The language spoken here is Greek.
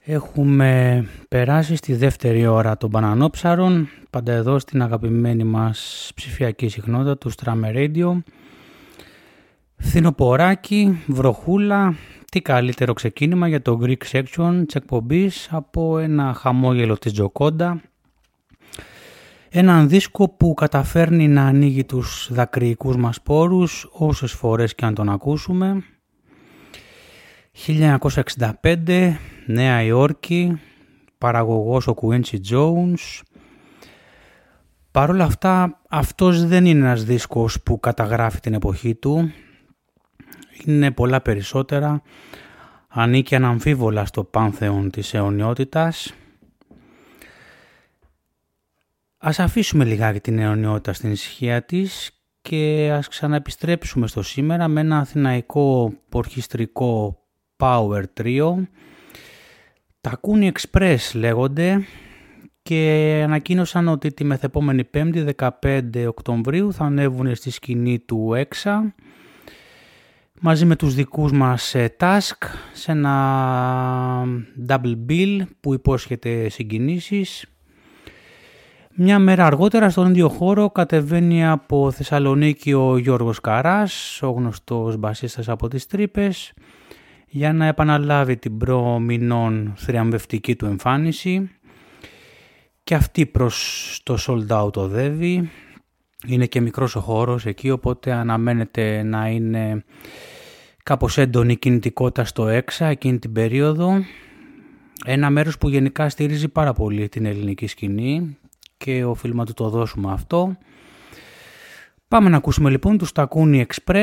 Έχουμε περάσει στη δεύτερη ώρα των Μπανανόψαρων, πάντα εδώ στην αγαπημένη μας ψηφιακή συχνότητα του Strame Radio. Φθινοποράκι, βροχούλα, τι καλύτερο ξεκίνημα για το Greek Section της εκπομπής από ένα χαμόγελο της Τζοκόντα. Έναν δίσκο που καταφέρνει να ανοίγει τους δακρυϊκούς μας πόρους όσες φορές και αν τον ακούσουμε. 1965, Νέα Υόρκη, παραγωγός ο Quincy Jones. Παρ' όλα αυτά, αυτός δεν είναι ένας δίσκος που καταγράφει την εποχή του. Είναι πολλά περισσότερα. Ανήκει αναμφίβολα στο πάνθεον της αιωνιότητας. Ας αφήσουμε λιγάκι την αιωνιότητα στην ησυχία της και ας ξαναεπιστρέψουμε στο σήμερα με ένα αθηναϊκό ορχιστρικό power trio. Τα Cooney Express λέγονται και ανακοίνωσαν ότι τη μεθεπόμενη Πέμπτη 15 Οκτωβρίου θα ανέβουν στη σκηνή του Έξα μαζί με τους δικούς μας Task σε ένα double bill που υπόσχεται συγκινήσεις. Μια μέρα αργότερα στον ίδιο χώρο κατεβαίνει από Θεσσαλονίκη ο Γιώργος Καράς, ο γνωστός μπασίστας από τις Τρύπες, για να επαναλάβει την προμηνών θριαμβευτική του εμφάνιση και αυτή προς το sold out οδεύει. Είναι και μικρός ο χώρος εκεί, οπότε αναμένεται να είναι κάπως έντονη κινητικότητα στο Έξα εκείνη την περίοδο. Ένα μέρος που γενικά στηρίζει πάρα πολύ την ελληνική σκηνή και οφείλουμε να του το δώσουμε αυτό. Πάμε να ακούσουμε λοιπόν τους Τα Cooney Express